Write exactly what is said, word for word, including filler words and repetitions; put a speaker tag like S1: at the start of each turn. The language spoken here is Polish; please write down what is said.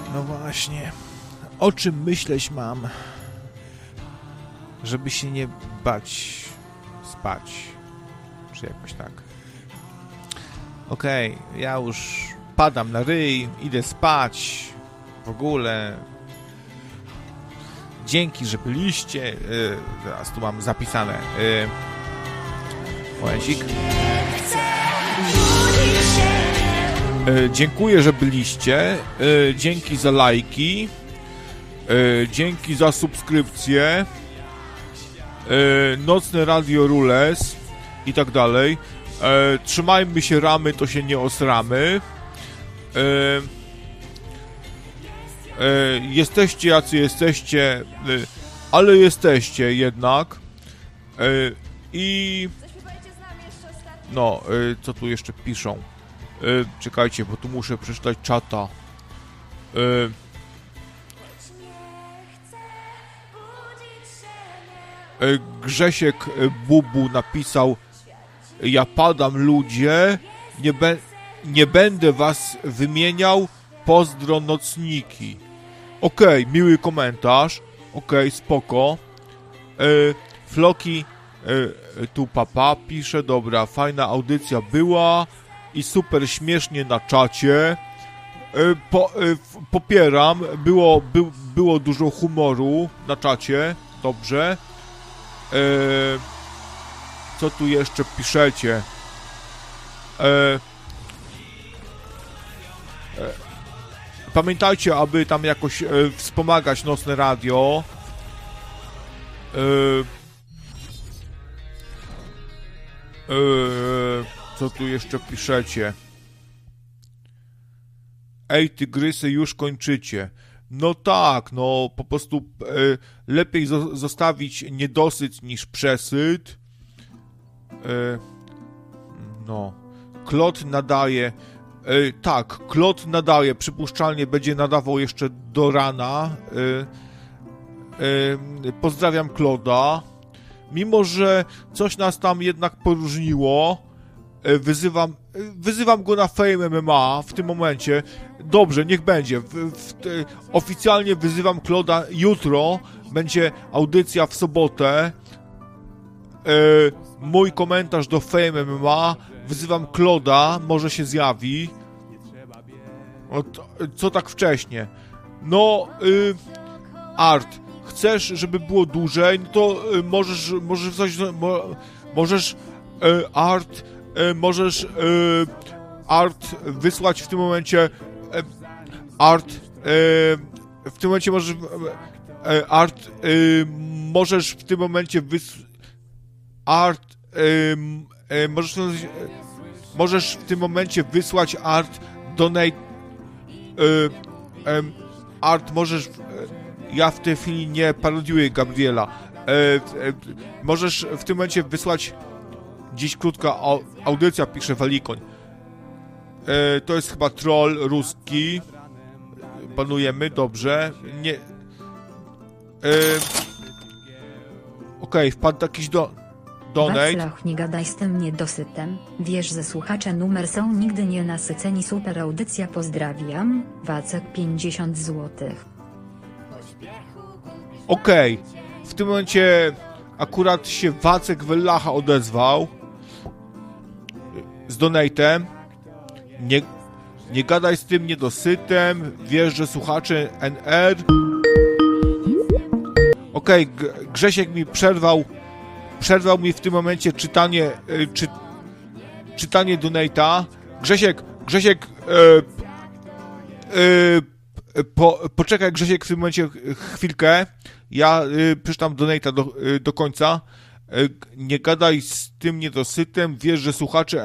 S1: No właśnie. O czym myśleć mam? Żeby się nie bać spać. Czy jakoś tak. Okej, okay, ja już padam na ryj, idę spać. W ogóle. Dzięki, że byliście. Yy, teraz tu mam zapisane. Yy, momencik. Yy, dziękuję, że byliście. Yy, dzięki za lajki. Yy, dzięki za subskrypcję. Yy, Nocne Radio Rules i tak dalej. Yy, trzymajmy się ramy, to się nie osramy. Yy, yy, jesteście jacy jesteście, yy, ale jesteście jednak. Yy, I no, yy, co tu jeszcze piszą? Yy, czekajcie, bo tu muszę przeczytać czata. Yy, Grzesiek Bubu napisał: ja padam, ludzie, nie, be, nie będę was wymieniał, pozdro nocniki. Okej, okay, miły komentarz, okej, okay, spoko. y, Floki y, tu papa pisze, dobra, fajna audycja była i super śmiesznie na czacie. y, po, y, Popieram, było, by, było dużo humoru na czacie, dobrze. Eee, co tu jeszcze piszecie? Eee, e, pamiętajcie, aby tam jakoś e, wspomagać Nocne Radio. Eee, eee, co tu jeszcze piszecie? Ej, tygrysy, już kończycie. No tak, no po prostu e, lepiej zo- zostawić niedosyt niż przesyt. E, no. Klot nadaje. E, tak, Klot nadaje. Przypuszczalnie będzie nadawał jeszcze do rana. E, e, pozdrawiam Kloda. Mimo że coś nas tam jednak poróżniło, e, wyzywam, e, wyzywam go na Fame M M A w tym momencie. Dobrze, niech będzie. W, w, te, oficjalnie wyzywam Kloda. Jutro będzie audycja w sobotę. E, mój komentarz do Fame M M A. Wyzywam Kloda. Może się zjawi. O, to, co tak wcześnie? No, y, Art, chcesz, żeby było dłużej? No to y, możesz, możesz coś, mo, możesz, y, Art, y, możesz, y, Art wysłać w tym momencie. Art, e, w tym momencie możesz, e, Art, e, możesz w tym momencie wys... Art, e, e, możesz, e, możesz w tym momencie wysłać Art donate, e, e, Art, możesz, e, ja w tej chwili nie parodiuję Gabriela, e, e, możesz w tym momencie wysłać, dziś krótka audycja, pisze Walikoń. E, to jest chyba troll ruski. Panujemy, dobrze. Nie. E, Okej, okay, wpadł jakiś do. Donate.
S2: Waclach, nie gadaj z tym niedosytem. Wiesz, że słuchacze numer są nigdy nie nasyceni. Super audycja, pozdrawiam. Wacek pięćdziesiąt złotych.
S1: Okej. Okay. W tym momencie akurat się Wacek Wylacha odezwał z donatem. Nie, nie gadaj z tym niedosytem. Wiesz, że słuchacze N R. Okej, okay, Grzesiek mi przerwał. Przerwał mi w tym momencie czytanie. Y, czy, czytanie donata. Grzesiek, Grzesiek. Y, y, po, poczekaj, Grzesiek, w tym momencie chwilkę. Ja y, przeczytam donata do, y, do końca. Y, nie gadaj z tym niedosytem. Wiesz, że słuchacze